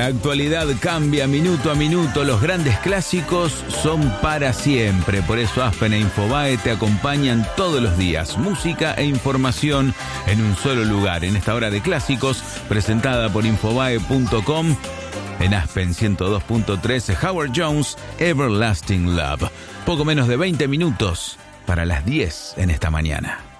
La actualidad cambia minuto a minuto, los grandes clásicos son para siempre. Por eso Aspen e Infobae te acompañan todos los días. Música e información en un solo lugar. En esta hora de clásicos, presentada por Infobae.com. En Aspen 102.3, Howard Jones, Everlasting Love. Poco menos de 20 minutos para las 10 en esta mañana.